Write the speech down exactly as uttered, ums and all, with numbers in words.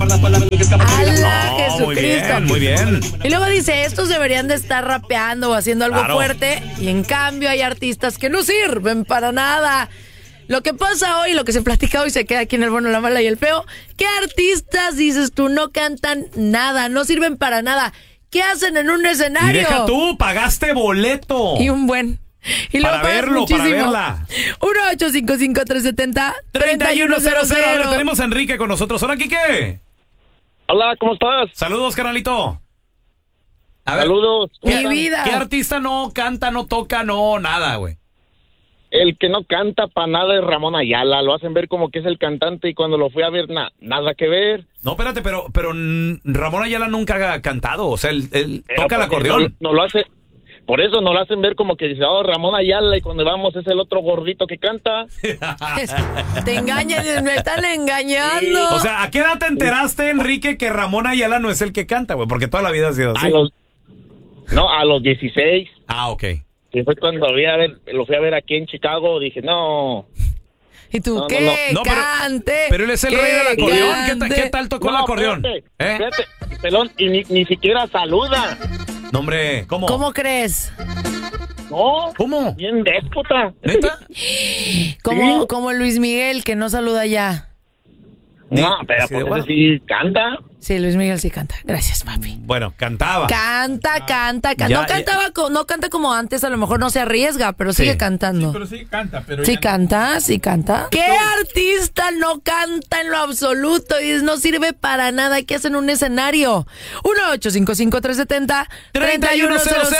¡Hala, No, Jesucristo! muy bien, muy bien. Y luego dice, estos deberían de estar rapeando o haciendo algo Claro. fuerte. Y en cambio hay artistas que no sirven para nada. Lo que pasa hoy, lo que se platica hoy se queda aquí en el bueno, la mala y el feo. ¿Qué artistas, dices tú, no cantan nada, no sirven para nada? ¿Qué hacen en un Y escenario? deja tú, pagaste boleto. Y un buen. Y luego Para pagas verlo, para muchísimo. verla. uno ocho cinco cinco, tres siete cero, tres uno cero A ver, cero. tenemos a Enrique con nosotros. Hola, Quique. Hola, ¿cómo estás? Saludos, carnalito. A ver, Saludos. Mi vida. ¿qué artista no canta, no toca, no nada, güey? El que no canta para nada es Ramón Ayala. Lo hacen ver como que es el cantante y cuando lo fui a ver, na- nada que ver. No, espérate, pero, pero mm, Ramón Ayala nunca ha cantado. O sea, él, él Pero toca el porque acordeón. No, no lo hace. Por eso no lo hacen ver como que dice, oh, Ramón Ayala, y cuando vamos es el otro gordito que canta. Te engañan, me están engañando. O sea, ¿a qué edad te enteraste, Enrique, que Ramón Ayala no es el que canta, güey? Porque toda la vida ha sido así. A los, no, a los dieciséis. Ah, ok. Que fue cuando lo fui a ver, lo fui a ver aquí en Chicago. Dije, no. ¿Y tú No, no, qué? no. No, pero- Cante. Pero él es el que rey del acordeón. ¿Qué, ta- cante. qué tal tocó el No, acordeón? espérate, ¿Eh? espérate, pelón, y ni, ni siquiera saluda. No, hombre, ¿cómo? ¿Cómo crees? No. ¿Cómo? Bien déspota. ¿Neta? Como, Sí. como Luis Miguel, que no saluda ya. No, pero Así de pues bueno. ese sí canta. Sí, Luis Miguel sí canta. Gracias, papi. Bueno, cantaba. Canta, canta, canta. Ya, no cantaba, co- no canta como antes, a lo mejor no se arriesga, pero Sí. sigue cantando. Pero sí canta, pero Sí ya- canta, sí canta. ¿Qué artista no canta en lo absoluto y no sirve para nada? ¿Qué hace en un escenario? uno ocho cinco cinco, tres siete cero, tres uno cero